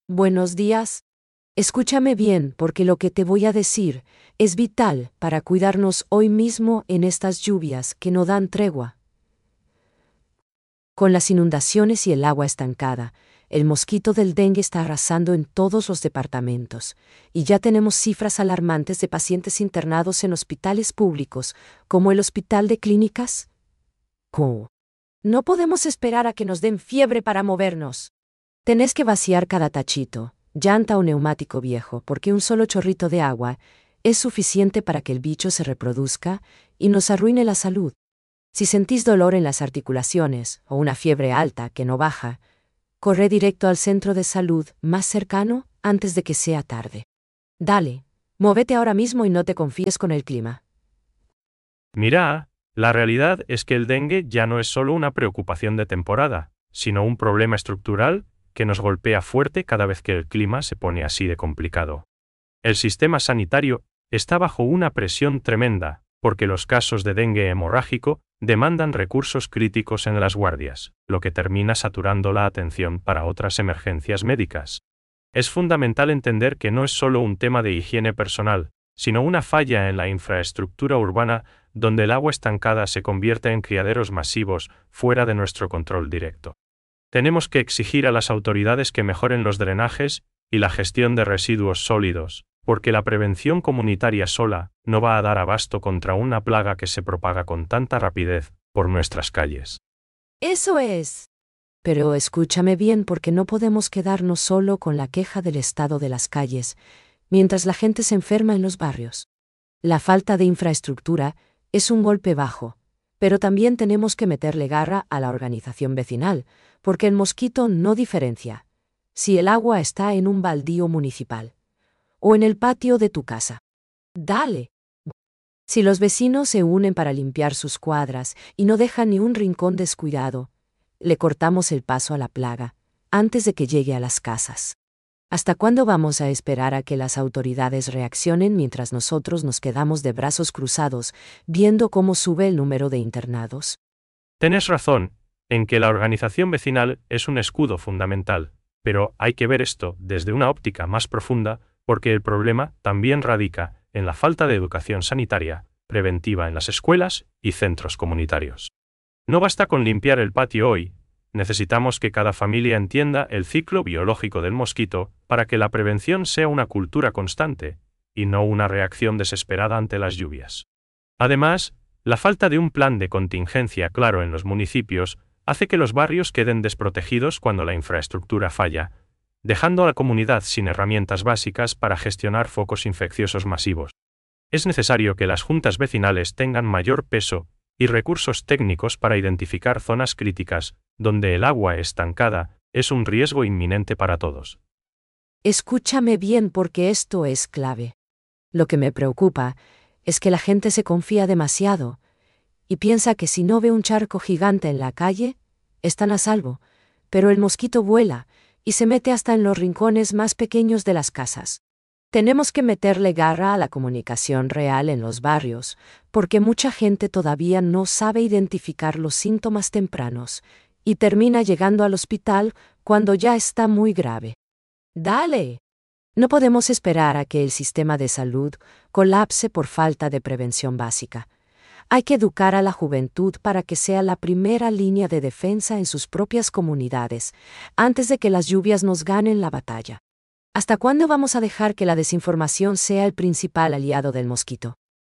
Buenos días. Escúchame bien porque lo que te voy a decir es vital para cuidarnos hoy mismo en estas lluvias que no dan tregua. Con las inundaciones y el agua estancada, el mosquito del dengue está arrasando en todos los departamentos, y ya tenemos cifras alarmantes de pacientes internados en hospitales públicos, como el Hospital de Clínicas. No podemos esperar a que nos den fiebre para movernos. Tenés que vaciar cada tachito, llanta o neumático viejo, porque un solo chorrito de agua es suficiente para que el bicho se reproduzca y nos arruine la salud. Si sentís dolor en las articulaciones o una fiebre alta que no baja, corre directo al centro de salud más cercano antes de que sea tarde. Dale, móvete ahora mismo y no te confíes con el clima. Mira, la realidad es que el dengue ya no es solo una preocupación de temporada, sino un problema estructural que nos golpea fuerte cada vez que el clima se pone así de complicado. El sistema sanitario está bajo una presión tremenda, porque los casos de dengue hemorrágico demandan recursos críticos en las guardias, lo que termina saturando la atención para otras emergencias médicas. Es fundamental entender que no es solo un tema de higiene personal, sino una falla en la infraestructura urbana donde el agua estancada se convierte en criaderos masivos fuera de nuestro control directo. Tenemos que exigir a las autoridades que mejoren los drenajes y la gestión de residuos sólidos, porque la prevención comunitaria sola no va a dar abasto contra una plaga que se propaga con tanta rapidez por nuestras calles. Eso es. Pero escúchame bien porque no podemos quedarnos solo con la queja del estado de las calles, mientras la gente se enferma en los barrios. La falta de infraestructura es un golpe bajo, pero también tenemos que meterle garra a la organización vecinal, porque el mosquito no diferencia si el agua está en un baldío municipal o en el patio de tu casa. Dale. Si los vecinos se unen para limpiar sus cuadras y no dejan ni un rincón descuidado, le cortamos el paso a la plaga antes de que llegue a las casas. ¿Hasta cuándo vamos a esperar a que las autoridades reaccionen mientras nosotros nos quedamos de brazos cruzados viendo cómo sube el número de internados? Tenés razón en que la organización vecinal es un escudo fundamental, pero hay que ver esto desde una óptica más profunda porque el problema también radica en la falta de educación sanitaria preventiva en las escuelas y centros comunitarios. No basta con limpiar el patio hoy, necesitamos que cada familia entienda el ciclo biológico del mosquito para que la prevención sea una cultura constante y no una reacción desesperada ante las lluvias. Además, la falta de un plan de contingencia claro en los municipios hace que los barrios queden desprotegidos cuando la infraestructura falla, dejando a la comunidad sin herramientas básicas para gestionar focos infecciosos masivos. Es necesario que las juntas vecinales tengan mayor peso y recursos técnicos para identificar zonas críticas, donde el agua estancada es un riesgo inminente para todos. Escúchame bien porque esto es clave. Lo que me preocupa es que la gente se confía demasiado y piensa que si no ve un charco gigante en la calle, están a salvo, pero el mosquito vuela y se mete hasta en los rincones más pequeños de las casas. Tenemos que meterle garra a la comunicación real en los barrios, porque mucha gente todavía no sabe identificar los síntomas tempranos y termina llegando al hospital cuando ya está muy grave. ¡Dale! No podemos esperar a que el sistema de salud colapse por falta de prevención básica. Hay que educar a la juventud para que sea la primera línea de defensa en sus propias comunidades, antes de que las lluvias nos ganen la batalla. ¿Hasta cuándo vamos a dejar que la desinformación sea el principal aliado del mosquito?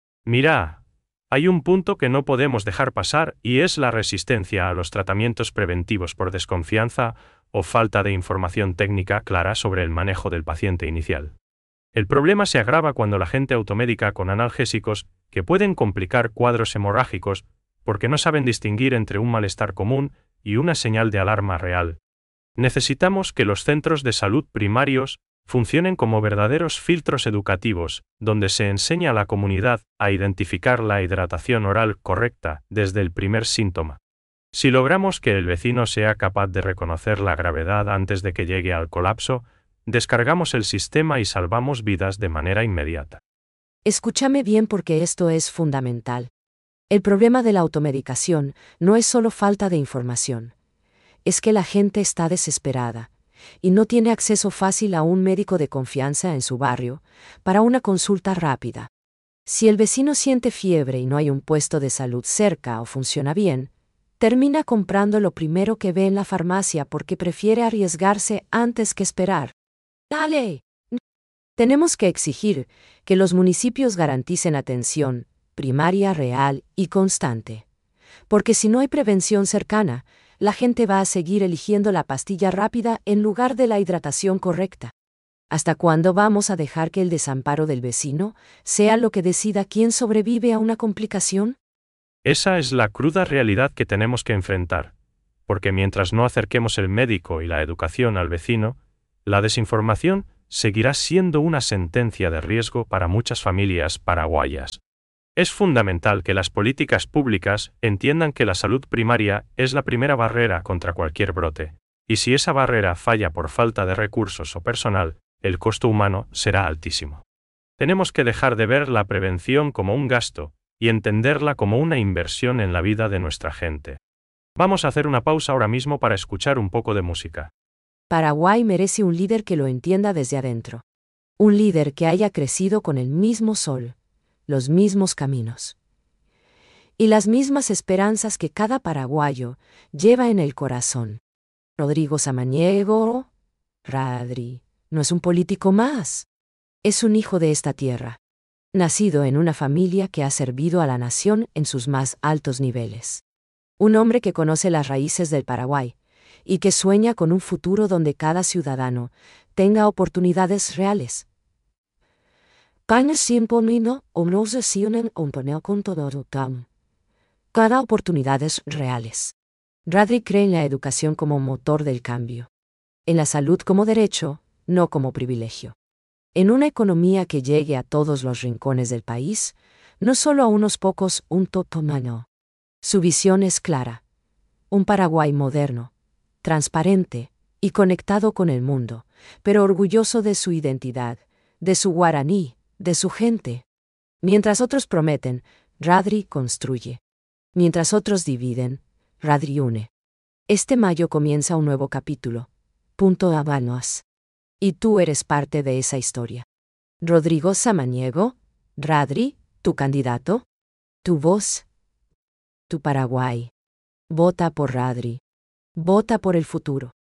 Mira, hay un punto que no podemos dejar pasar y es la resistencia a los tratamientos preventivos por desconfianza o falta de información técnica clara sobre el manejo del paciente inicial. El problema se agrava cuando la gente automédica con analgésicos que pueden complicar cuadros hemorrágicos porque no saben distinguir entre un malestar común y una señal de alarma real. Necesitamos que los centros de salud primarios funcionen como verdaderos filtros educativos, donde se enseña a la comunidad a identificar la hidratación oral correcta desde el primer síntoma. Si logramos que el vecino sea capaz de reconocer la gravedad antes de que llegue al colapso, descargamos el sistema y salvamos vidas de manera inmediata. Escúchame bien porque esto es fundamental. El problema de la automedicación no es solo falta de información. Es que la gente está desesperada y no tiene acceso fácil a un médico de confianza en su barrio para una consulta rápida. Si el vecino siente fiebre y no hay un puesto de salud cerca o funciona bien, termina comprando lo primero que ve en la farmacia porque prefiere arriesgarse antes que esperar. ¡Dale! Tenemos que exigir que los municipios garanticen atención primaria real y constante. Porque si no hay prevención cercana, la gente va a seguir eligiendo la pastilla rápida en lugar de la hidratación correcta. ¿Hasta cuándo vamos a dejar que el desamparo del vecino sea lo que decida quién sobrevive a una complicación? Esa es la cruda realidad que tenemos que enfrentar, porque mientras no acerquemos el médico y la educación al vecino, la desinformación seguirá siendo una sentencia de riesgo para muchas familias paraguayas. Es fundamental que las políticas públicas entiendan que la salud primaria es la primera barrera contra cualquier brote, y si esa barrera falla por falta de recursos o personal, el costo humano será altísimo. Tenemos que dejar de ver la prevención como un gasto y entenderla como una inversión en la vida de nuestra gente. Vamos a hacer una pausa ahora mismo para escuchar un poco de música. Paraguay merece un líder que lo entienda desde adentro. Un líder que haya crecido con el mismo sol, los mismos caminos y las mismas esperanzas que cada paraguayo lleva en el corazón. Rodrigo Samaniego, Radri, no es un político más. Es un hijo de esta tierra, nacido en una familia que ha servido a la nación en sus más altos niveles. Un hombre que conoce las raíces del Paraguay y que sueña con un futuro donde cada ciudadano tenga oportunidades reales. Cada oportunidades reales. Radri cree en la educación como motor del cambio. En la salud como derecho, no como privilegio. En una economía que llegue a todos los rincones del país, no solo a unos pocos, un totomano. Su visión es clara. Un Paraguay moderno, transparente y conectado con el mundo, pero orgulloso de su identidad, de su guaraní, de su gente. Mientras otros prometen, Radri construye. Mientras otros dividen, Radri une. Este mayo comienza un nuevo capítulo. Punto Habanos. Y tú eres parte de esa historia. Rodrigo Samaniego, Radri, tu candidato, tu voz, tu Paraguay. Vota por Radri. Vota por el futuro.